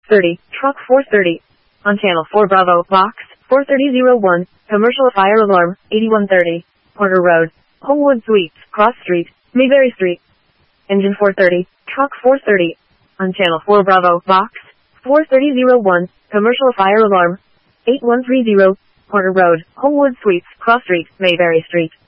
6:30, truck 430. On channel 4 Bravo, box 43001, commercial fire alarm, 8130. Porter Road, Homewood Suites, Cross Street, Mayberry Street. Engine 430, truck 430. On channel 4 Bravo, box 43001, commercial fire alarm, 8130. Porter Road, Homewood Suites, Cross Street, Mayberry Street.